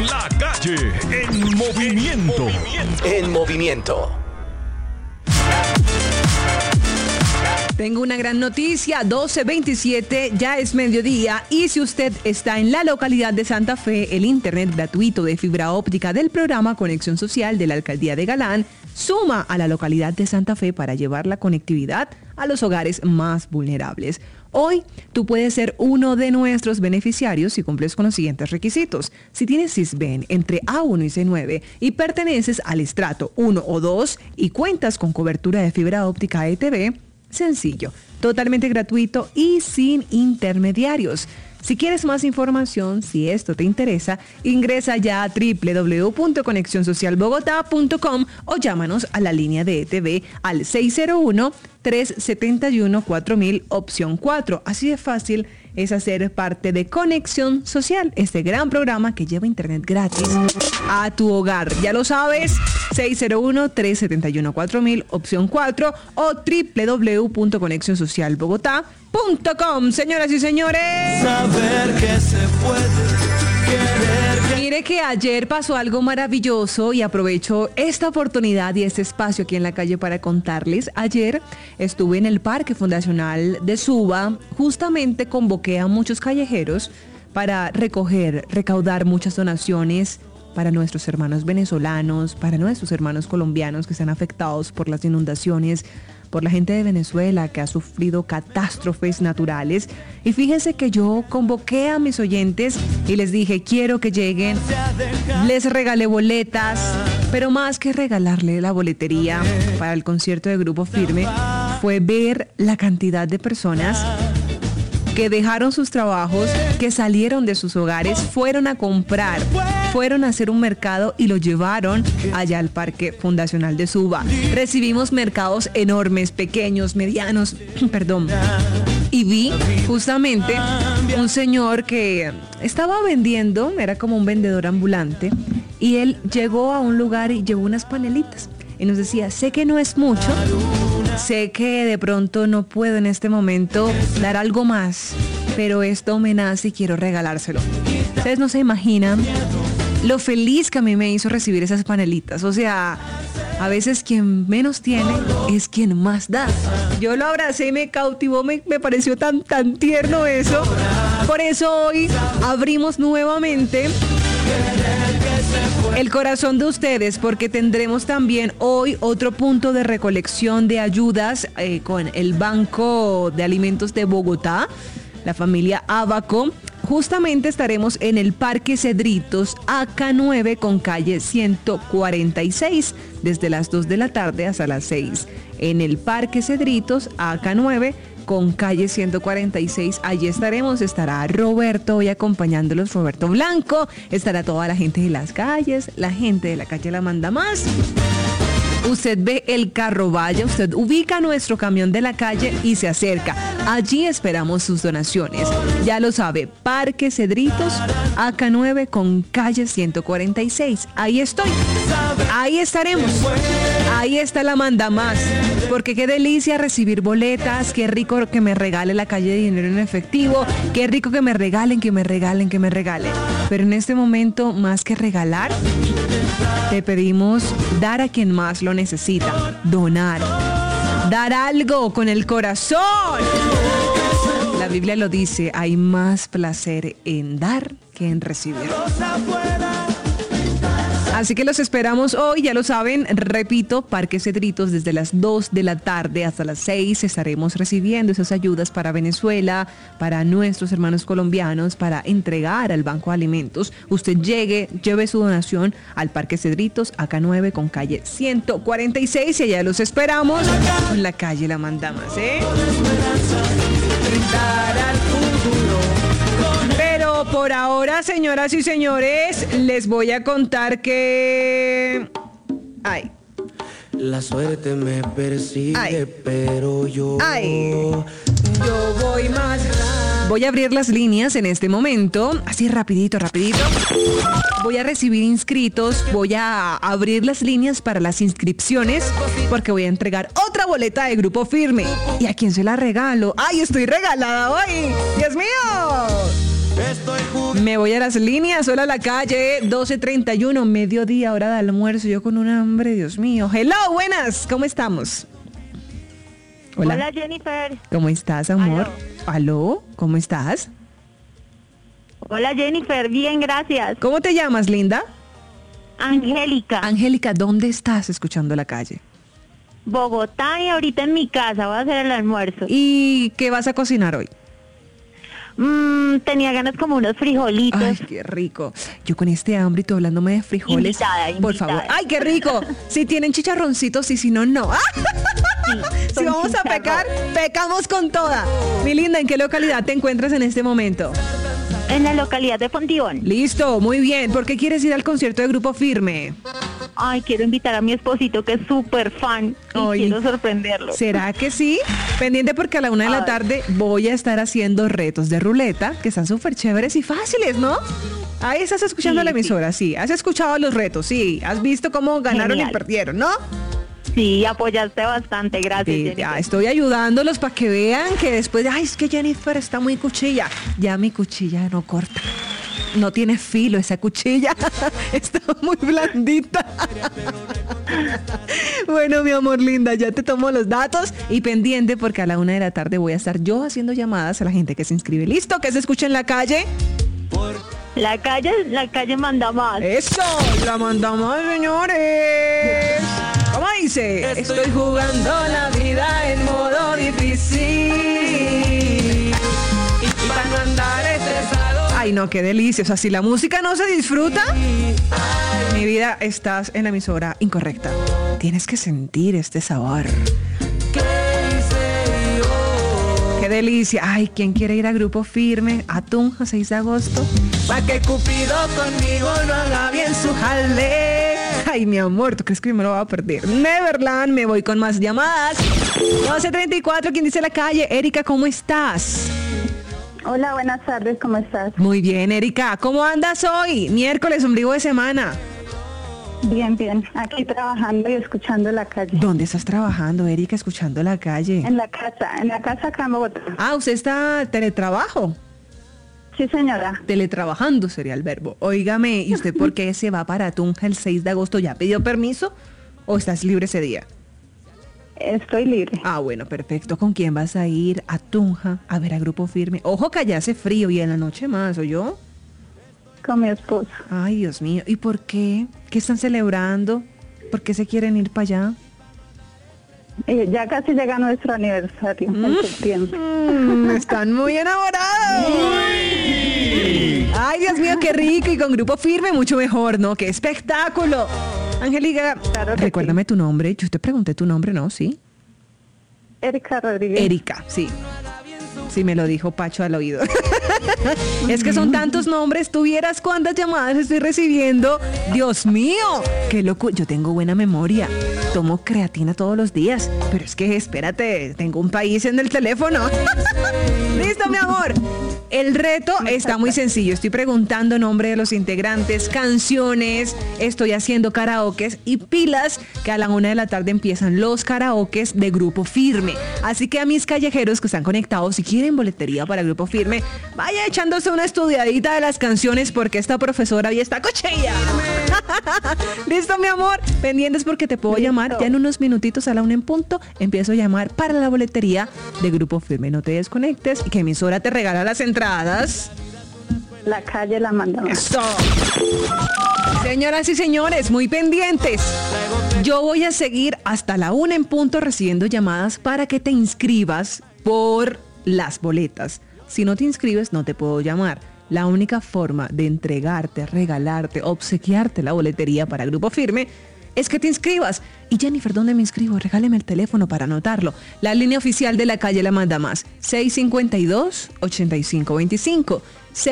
La Calle en movimiento. En movimiento. Tengo una gran noticia, 12:27, ya es mediodía y si usted está en la localidad de Santa Fe, el internet gratuito de fibra óptica del programa Conexión Social de la Alcaldía de Galán suma a la localidad de Santa Fe para llevar la conectividad a los hogares más vulnerables. Hoy tú puedes ser uno de nuestros beneficiarios si cumples con los siguientes requisitos. Si tienes Sisben entre A1 y C9 y perteneces al estrato 1 o 2 y cuentas con cobertura de fibra óptica ETV, sencillo, totalmente gratuito y sin intermediarios. Si quieres más información, si esto te interesa, ingresa ya a www.conexionsocialbogotá.com o llámanos a la línea de ETV al 601-371-4000 opción 4. Así de fácil es hacer parte de Conexión Social, este gran programa que lleva internet gratis a tu hogar. Ya lo sabes, 601-371-4000 opción 4 o www.conexionsocialbogotá.com. Señoras y señores, saber que se puede querer. Mire que ayer pasó algo maravilloso y aprovecho esta oportunidad y este espacio aquí en la calle para contarles. Ayer estuve en el Parque Fundacional de Suba, justamente convoqué a muchos callejeros para recaudar muchas donaciones para nuestros hermanos venezolanos, para nuestros hermanos colombianos que están afectados por las inundaciones, por la gente de Venezuela que ha sufrido catástrofes naturales. Y fíjense que yo convoqué a mis oyentes y les dije, quiero que lleguen, les regalé boletas, pero más que regalarle la boletería para el concierto de Grupo Firme, fue ver la cantidad de personas que dejaron sus trabajos, que salieron de sus hogares, fueron a comprar, fueron a hacer un mercado y lo llevaron allá al Parque Fundacional de Suba. Recibimos mercados enormes, pequeños, medianos, y vi justamente un señor que estaba vendiendo, era como un vendedor ambulante, y él llegó a un lugar y llevó unas panelitas. Y nos decía, sé que no es mucho, sé que de pronto no puedo en este momento dar algo más, pero esto me nace y quiero regalárselo. Ustedes no se imaginan lo feliz que a mí me hizo recibir esas panelitas. O sea, a veces quien menos tiene es quien más da. Yo lo abracé y me cautivó, me pareció tan tierno eso. Por eso hoy abrimos nuevamente el corazón de ustedes, porque tendremos también hoy otro punto de recolección de ayudas con el Banco de Alimentos de Bogotá, la familia Abaco. Justamente estaremos en el Parque Cedritos, AK9 con calle 146, desde las 2 de la tarde hasta las 6. En el Parque Cedritos, AK9 con calle 146, allí estaremos, estará Roberto hoy acompañándolos, Roberto Blanco, estará toda la gente de las calles, la gente de la calle La Manda Más. Usted ve el carro, vaya, usted ubica nuestro camión de la calle y se acerca. Allí esperamos sus donaciones. Ya lo sabe, Parque Cedritos, AK9 con calle 146. Ahí estoy. Ahí estaremos. Ahí está la Manda Más. Porque qué delicia recibir boletas, qué rico que me regale la calle de dinero en efectivo, qué rico que me regalen. Pero en este momento, más que regalar, te pedimos dar a quien más lo necesita, donar, dar algo con el corazón. La Biblia lo dice, hay más placer en dar que en recibir. Así que los esperamos hoy, ya lo saben, repito, Parque Cedritos, desde las 2 de la tarde hasta las 6 estaremos recibiendo esas ayudas para Venezuela, para nuestros hermanos colombianos, para entregar al Banco de Alimentos. Usted lleve su donación al Parque Cedritos, AK9 con calle 146 y allá los esperamos en la calle La Manda Más, Brindar al futuro. Pero por ahora, señoras y señores, les voy a contar que... La suerte me persigue, pero yo voy más rápido. Voy a abrir las líneas en este momento, así rapidito. Voy a recibir inscritos, voy a abrir las líneas para las inscripciones, porque voy a entregar otra boleta de Grupo Firme. ¿Y a quién se la regalo? ¡Ay, estoy regalada hoy! ¡Dios mío! estoy jugando. Me voy a las líneas, hola a la calle, 12:31, mediodía, hora de almuerzo, yo con un hambre, Dios mío. Hello, buenas, ¿cómo estamos? Hola Jennifer. ¿Cómo estás, amor? ¿Aló? ¿Cómo estás? Hola Jennifer, bien, gracias. ¿Cómo te llamas, linda? Angélica. Angélica, ¿dónde estás escuchando la calle? Bogotá y ahorita en mi casa voy a hacer el almuerzo. ¿Y qué vas a cocinar hoy? Tenía ganas como unos frijolitos. Ay, qué rico. Yo con este hambre y tú hablándome de frijoles. Invitada. Por favor. Ay, qué rico. Si tienen chicharroncitos y si no, no. Si vamos a pecar, pecamos con toda. Mi linda, ¿en qué localidad te encuentras en este momento? En la localidad de Fontibón. Listo, muy bien. ¿Por qué quieres ir al concierto de Grupo Firme? Ay, quiero invitar a mi esposito que es súper fan y Ay, quiero sorprenderlo. ¿será que sí? Pendiente porque a la 1 de la tarde voy a estar haciendo retos de ruleta que están súper chéveres y fáciles, ¿no? Ahí estás escuchando Sí, la emisora, sí. Has escuchado los retos, sí. Has visto cómo ganaron Genial. y perdieron, ¿no? Sí, apoyaste bastante, gracias Sí, Jennifer. ya estoy ayudándolos para que vean que después de, ay, es que Jennifer está muy cuchilla. Ya mi cuchilla no corta. No tiene filo esa cuchilla. Está muy blandita. Bueno, mi amor linda, ya te tomo los datos y pendiente porque a la 1 de la tarde voy a estar yo haciendo llamadas a la gente que se inscribe. ¿Listo? Que se escuche en la calle. La calle manda más. Eso, la mandamos, señores. ¿Cómo dice? Estoy jugando la vida en modo difícil. Y para no andar estresado. Ay, no, qué delicia. O sea, si la música no se disfruta, mi vida, estás en la emisora incorrecta. Tienes que sentir este sabor. Qué delicia. Ay, ¿quién quiere ir a Grupo Firme? A Tunja, 6 de agosto. Pa' que Cupido conmigo no haga bien su jale. Ay, mi amor, ¿tú crees que yo me lo voy a perder? Neverland, me voy con más llamadas. 12:34, ¿quién dice la calle? Erika, ¿cómo estás? Hola, buenas tardes, ¿cómo estás? Muy bien, Erika. ¿Cómo andas hoy? Miércoles, ombligo de semana. Bien, bien. Aquí trabajando y escuchando la calle. ¿Dónde estás trabajando, Erika? Escuchando la calle. En la casa acá en Bogotá. Ah, ¿usted está teletrabajo? Sí, señora. Teletrabajando sería el verbo. Óigame, ¿y usted por qué se va para Tunja el 6 de agosto? ¿Ya pidió permiso o estás libre ese día? Estoy libre. Ah, bueno, perfecto. ¿Con quién vas a ir a Tunja a ver a Grupo Firme? Ojo que allá hace frío y en la noche más, ¿o yo? Con mi esposo. Ay, Dios mío. ¿Y por qué? ¿Qué están celebrando? ¿Por qué se quieren ir para allá? Ya casi llega nuestro aniversario en septiembre. Están muy enamorados. Ay, Dios mío, qué rico. Y con Grupo Firme mucho mejor, ¿no? ¡Qué espectáculo! Angélica, Claro que recuérdame tu nombre. Yo te pregunté tu nombre, ¿no? ¿Sí? Erika Rodríguez. Erika, sí. Sí, me lo dijo Pacho al oído. Es que son tantos nombres. Tú vieras cuántas llamadas estoy recibiendo. Dios mío, qué loco. Yo tengo buena memoria. Tomo creatina todos los días. Pero es que, espérate, tengo un país en el teléfono. Listo, mi amor. El reto está muy sencillo. Estoy preguntando nombre de los integrantes, canciones, estoy haciendo karaokes y pilas que a la 1 de la tarde empiezan los karaokes de Grupo Firme. Así que a mis callejeros que están conectados, si quieren boletería para Grupo Firme, vaya echándose una estudiadita de las canciones porque esta profesora hoy está cochilla. Listo, mi amor. Pendientes porque te puedo llamar ya en unos minutitos a la 1 en punto. Empiezo a llamar para la boletería de Grupo Firme. No te desconectes y que emisora te regala las entradas. La calle la mandamos. Eso. Señoras y señores, muy pendientes. Yo voy a seguir hasta la 1 en punto recibiendo llamadas para que te inscribas por las boletas. Si no te inscribes, no te puedo llamar. La única forma de entregarte, regalarte, obsequiarte la boletería para Grupo Firme es que te inscribas. Y Jennifer, ¿dónde me inscribo? Regáleme el teléfono para anotarlo. La línea oficial de la calle la manda más. 652-8525.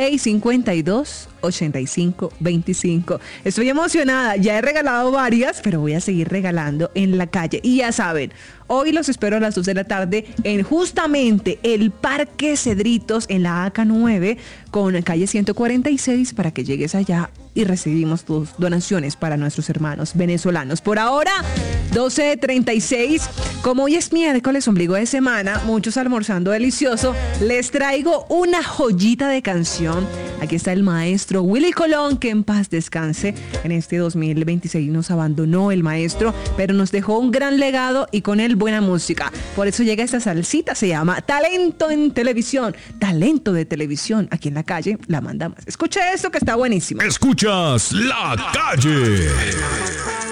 652-8525. Estoy emocionada. Ya he regalado varias, pero voy a seguir regalando en la calle. Y ya saben, hoy los espero a las 2 de la tarde en justamente el Parque Cedritos en la AK9 con calle 146 para que llegues allá y recibimos tus donaciones para nuestros hermanos venezolanos. Por ahora, 12:36. Como hoy es miércoles, ombligo de semana, muchos almorzando delicioso, les traigo una joyita de canción. Aquí está el maestro Willy Colón, que en paz descanse. En este 2026 nos abandonó el maestro, pero nos dejó un gran legado y con él buena música. Por eso llega esta salsita, se llama Talento en Televisión. Talento de televisión. Aquí en la calle la mandamos. Escucha esto que está buenísimo. Escuchas La Calle.